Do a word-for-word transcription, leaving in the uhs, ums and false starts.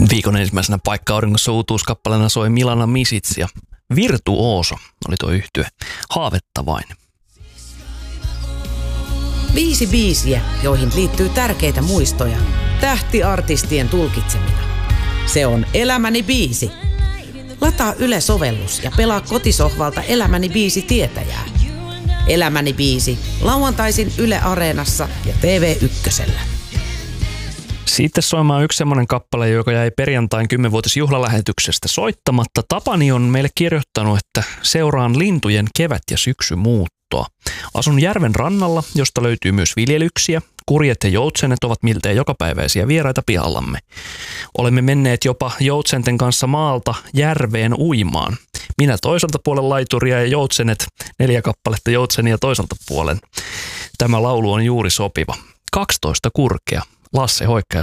Viikon ensimmäisenä paikka-auringossa uutuuskappaleena soi Milana Misits ja Virtuoso oli tuo yhtye. Haavetta vain. Viisi biisiä, joihin liittyy tärkeitä muistoja. Tähtiartistien tulkitsemina. Se on Elämäni biisi. Lataa Yle-sovellus ja pelaa kotisohvalta Elämäni biisi tietäjää. Elämäni biisi. Lauantaisin Yle Areenassa ja T V ykkösellä. Sitten soimaan yksi semmoinen kappale, joka jäi perjantain kymmenvuotisjuhlalähetyksestä soittamatta. Tapani on meille kirjoittanut, että seuraan lintujen kevät- ja syksymuuttoa. Asun järven rannalla, josta löytyy myös viljelyksiä. Kurjet ja joutsenet ovat miltei jokapäiväisiä vieraita pihallamme. Olemme menneet jopa joutsenten kanssa maalta järveen uimaan. Minä toiselta puolen laituria ja joutsenet, neljä kappaletta joutsenia toiselta puolen. Tämä laulu on juuri sopiva. kaksitoista kurkea. Lasse Hoikka ja